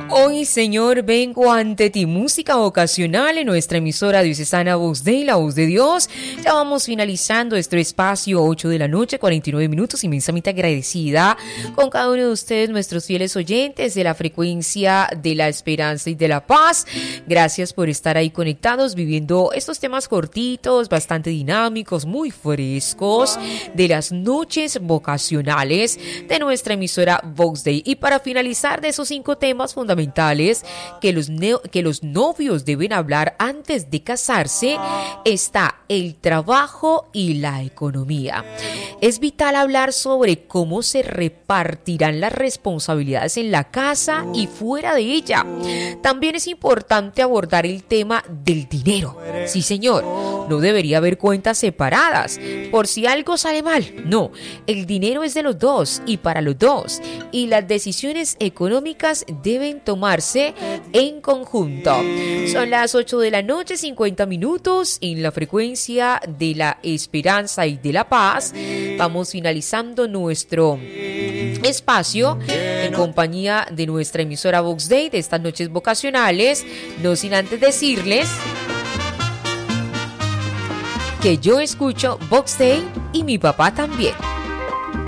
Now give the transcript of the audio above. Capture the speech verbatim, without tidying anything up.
Hoy, Señor, vengo ante ti, música vocacional en nuestra emisora diocesana Voz Dei, la Voz de Dios. Ya vamos finalizando este espacio, ocho de la noche, cuarenta y nueve minutos, inmensamente agradecida con cada uno de ustedes, nuestros fieles oyentes de la frecuencia de la esperanza y de la paz. Gracias por estar ahí conectados, viviendo estos temas cortitos, bastante dinámicos, muy frescos, de las noches vocacionales de nuestra emisora Vox Dei. Y para finalizar de esos cinco temas fundamentales que los, neo, que los novios deben hablar antes de casarse, está el trabajo y la economía. Es vital hablar sobre cómo se repartirán las responsabilidades en la casa y fuera de ella. También es importante abordar el tema del dinero. Sí, señor, no debería haber cuentas separadas por si algo sale mal. No, el dinero es de los dos y para los dos, y las decisiones económicas deben tomarse en conjunto. Son las ocho de la noche, cincuenta minutos, en la frecuencia de la esperanza y de la paz. Vamos finalizando nuestro espacio en compañía de nuestra emisora Vox Dei de estas noches vocacionales, no sin antes decirles que yo escucho Vox Dei y mi papá también.